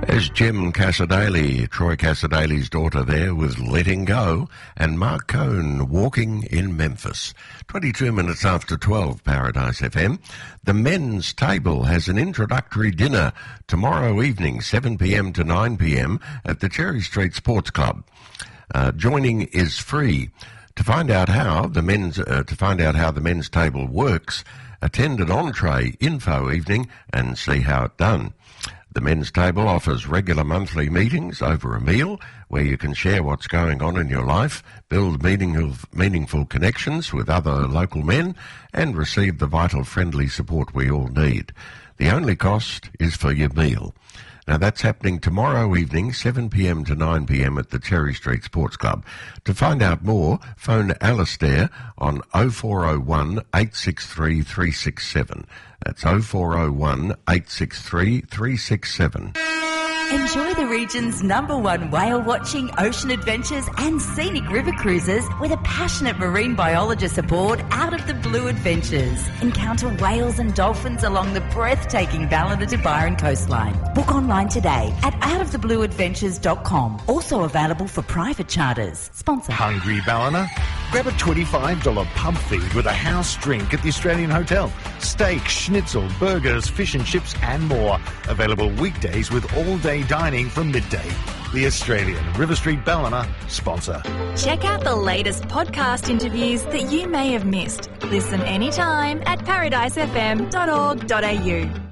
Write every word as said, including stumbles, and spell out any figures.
There's Jim Cassadaley, Troy Cassadaley's daughter there with Letting Go, and Mark Cohn, Walking in Memphis. twenty-two minutes after twelve, Paradise F M. The Men's Table has an introductory dinner tomorrow evening, seven p.m. to nine p.m. at the Cherry Street Sports Club. Uh, joining is free. To find out how the men's uh, to find out how the Men's Table works, attend an entree info evening and see how it's done. The Men's Table offers regular monthly meetings over a meal where you can share what's going on in your life, build meaningful, meaningful connections with other local men, and receive the vital friendly support we all need. The only cost is for your meal. Now, that's happening tomorrow evening, seven p.m. to nine p.m. at the Cherry Street Sports Club. To find out more, phone Alistair on oh four oh one, eight six three, three six seven. That's oh four oh one, eight six three, three six seven. Enjoy the region's number one whale-watching, ocean adventures and scenic river cruises with a passionate marine biologist aboard Out of the Blue Adventures. Encounter whales and dolphins along the breathtaking Ballina to Byron coastline. Book online today at out of the blue adventures dot com. Also available for private charters. Sponsor. Hungry Ballina? Grab a twenty-five dollars pub feed with a house drink at the Australian Hotel. Steak, schnitzel, burgers, fish and chips and more. Available weekdays with all-day dining from midday. The Australian River Street Ballina sponsor. Check out the latest podcast interviews that you may have missed. Listen anytime at paradise f m dot org dot a u.